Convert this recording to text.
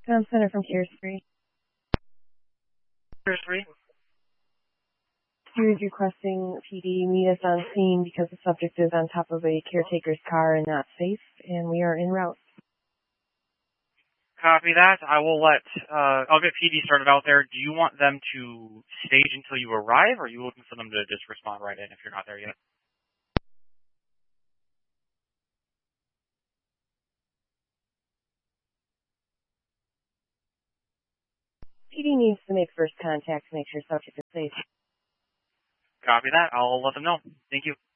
Tom Center from Carefree. Carefree. He was requesting PD meet us on scene because the subject is on top of a caretaker's car and not safe, and we are en route. Copy that. I'll get PD started out there. Do you want them to stage until you arrive, or are you looking for them to just respond right in if you're not there yet? PD needs to make first contact to make sure subject is safe. Copy that. I'll let them know. Thank you.